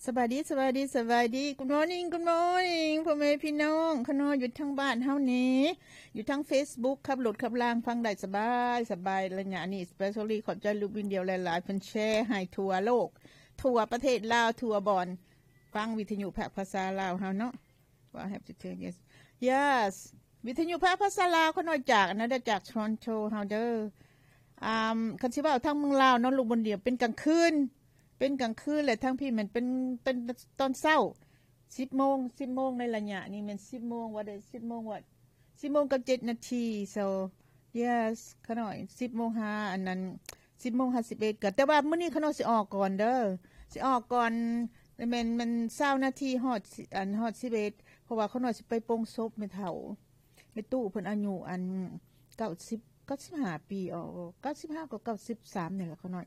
สบายดีGood morningพ่อแม่พี่น้องขน้อยอยู่ทั้งบ้านเฮานี้อยู่ทั้ง Facebook ขับรถขับรางฟังได้สบายระยะนี้ especially ขอบใจลูกวินเดียวหลายๆเพิ่นแชร์ให้ทั่วโลกทั่วประเทศลาวทั่วบ่อนฟังวิทยุภาษาลาวเฮาเนาะว่า I have to tell yes วิทยุภาษาลาวขน้อยจากอันนั้นได้จาก Toronto เฮาเด้อคันสิว่าทางเมืองลาวเนาะลูกบนเดียวเป็นกลางคืนและทั้งพี่มันเป็นตอนเช้า10 โมงในระยะนี้มัน10 โมงว่าได้10 โมงว่า10 โมงกับ7 นาที so yes ขน้อย10 โมง5อันนั้น10 โมง51ก็แต่ว่ามื้อนี้ขน้อยสิออกก่อนเด้อสิออกก่อนมัน20 นาทีฮอด11เพราะว่าขน้อยสิไปโปงศพแม่เฒ่าแม่ตู้เพิ่นอายุอัน90 95 ปี95กับ93นี่แหละขน้อย